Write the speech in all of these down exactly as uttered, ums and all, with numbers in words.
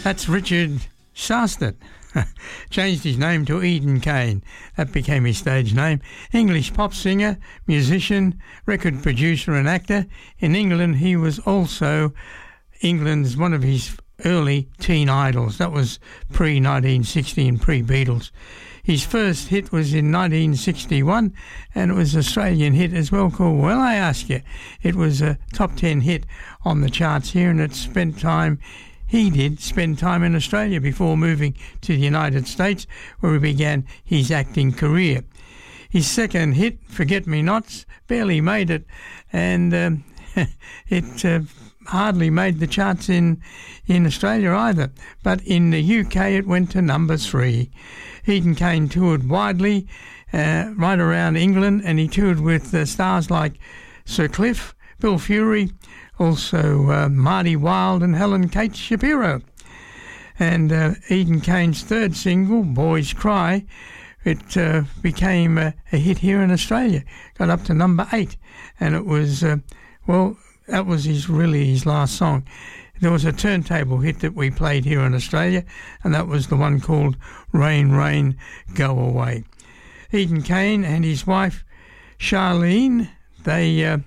That's Richard Sastert. Changed his name to Eden Kane. That became his stage name. English pop singer, musician, record producer and actor. In England, he was also England's one of his early teen idols. That was pre nineteen sixty and pre-Beatles. His first hit was in nineteen sixty-one, and it was an Australian hit as well called Well I Ask You. It was a top ten hit on the charts here, and it spent time He did spend time in Australia before moving to the United States, where he began his acting career. His second hit, Forget Me Nots, barely made it, and um, it uh, hardly made the charts in, in Australia either. But in the U K, it went to number three. Eden Kane toured widely uh, right around England, and he toured with uh, stars like Sir Cliff, Bill Fury, also uh, Marty Wilde and Helen Kate Shapiro. And uh, Eden Kane's third single, Boys Cry, it uh, became a, a hit here in Australia. Got up to number eight, and it was, uh, well, that was his really his last song. There was a turntable hit that we played here in Australia, and that was the one called Rain, Rain, Go Away. Eden Kane and his wife, Charlene, they... Uh,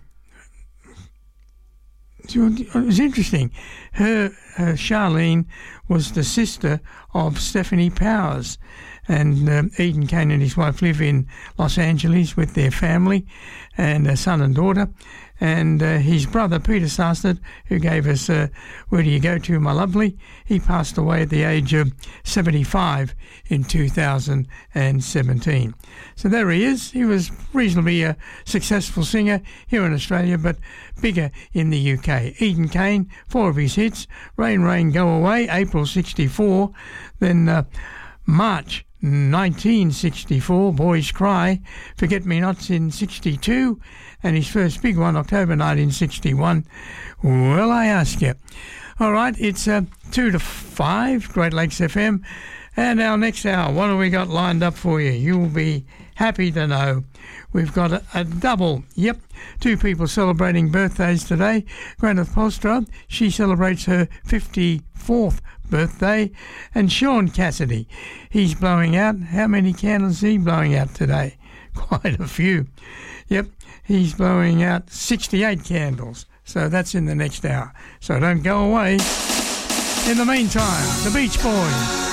It was interesting. Her, her Charlene was the sister of Stephanie Powers, and um, Eden Kane and his wife live in Los Angeles with their family and a son and daughter. And uh, his brother, Peter Sastert, who gave us uh, Where Do You Go To, My Lovely, he passed away at the age of seventy-five in two thousand seventeen. So there he is. He was reasonably a successful singer here in Australia, but bigger in the U K. Eden Kane, four of his hits, Rain, Rain, Go Away, April sixty-four, then uh, March nineteen sixty-four, Boys Cry, Forget Me Nots in sixty-two, and his first big one, October nineteen sixty-one, Well I Ask You. All right, it's uh, two to five, Great Lakes F M, and our next hour, what have we got lined up for you? You'll be happy to know we've got a, a double. Yep, two people celebrating birthdays today. Gwyneth Paltrow, she celebrates her fifty-fourth birthday, and Sean Cassidy, he's blowing out. How many candles is he blowing out today? Quite a few. Yep, he's blowing out sixty-eight candles. So that's in the next hour. So don't go away. In the meantime, the Beach Boys.